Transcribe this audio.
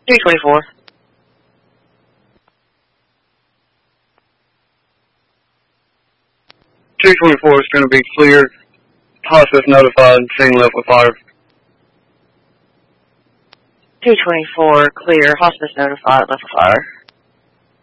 224. 224 is going to be clear. Hospice notified, scene left with fire. 224, clear. Hospice notified, left with fire.